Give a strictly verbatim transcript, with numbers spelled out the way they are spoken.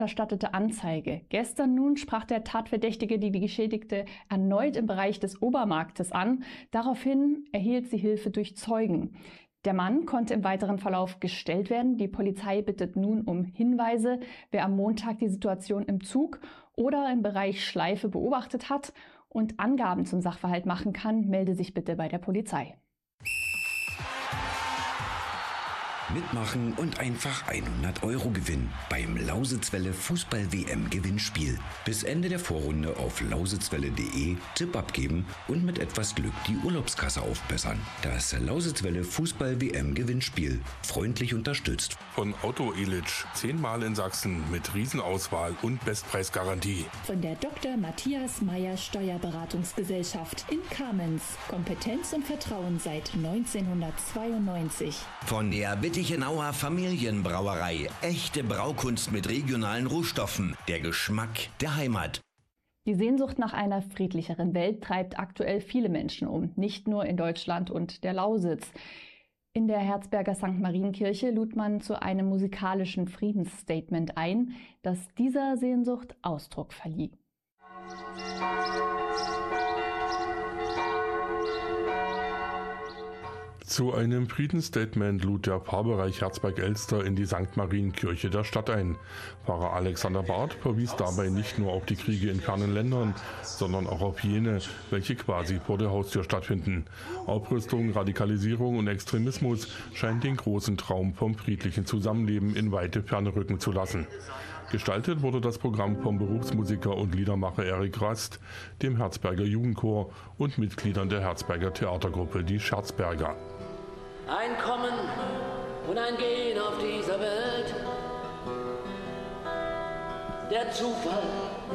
erstattete Anzeige. Gestern nun sprach der Tatverdächtige die Geschädigte erneut im Bereich des Obermarktes an. Daraufhin erhielt sie Hilfe durch Zeugen. Der Mann konnte im weiteren Verlauf gestellt werden. Die Polizei bittet nun um Hinweise, wer am Montag die Situation im Zug oder im Bereich Schleife beobachtet hat und Angaben zum Sachverhalt machen kann, melde sich bitte bei der Polizei. Mitmachen und einfach hundert Euro gewinnen beim Lausitzwelle Fußball-W M-Gewinnspiel. Bis Ende der Vorrunde auf lausitzwelle punkt de Tipp abgeben und mit etwas Glück die Urlaubskasse aufbessern. Das Lausitzwelle Fußball-W M-Gewinnspiel. Freundlich unterstützt von Auto Elitsch. Zehnmal in Sachsen mit Riesenauswahl und Bestpreisgarantie. Von der Doktor Matthias Meyer Steuerberatungsgesellschaft in Kamenz. Kompetenz und Vertrauen seit neunzehnhundertzweiundneunzig. Von der Wittichenauer Familienbrauerei. Echte Braukunst mit regionalen Rohstoffen. Der Geschmack der Heimat. Die Sehnsucht nach einer friedlicheren Welt treibt aktuell viele Menschen um, nicht nur in Deutschland und der Lausitz. In der Herzberger Sankt Marienkirche lud man zu einem musikalischen Friedensstatement ein, das dieser Sehnsucht Ausdruck verlieh. Zu einem Friedensstatement lud der Pfarrbereich Herzberg-Elster in die Sankt Marienkirche der Stadt ein. Pfarrer Alexander Barth verwies dabei nicht nur auf die Kriege in fernen Ländern, sondern auch auf jene, welche quasi vor der Haustür stattfinden. Aufrüstung, Radikalisierung und Extremismus scheinen den großen Traum vom friedlichen Zusammenleben in weite Ferne rücken zu lassen. Gestaltet wurde das Programm vom Berufsmusiker und Liedermacher Erik Rast, dem Herzberger Jugendchor und Mitgliedern der Herzberger Theatergruppe Die Scherzberger. Ein Kommen und ein Gehen auf dieser Welt. Der Zufall